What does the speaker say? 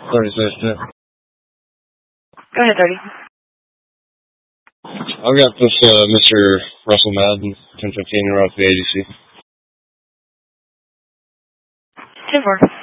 30 says too. Go ahead, 30. I've got this Mr. Russell Madden, 1015, you're off the AGC. 10-4.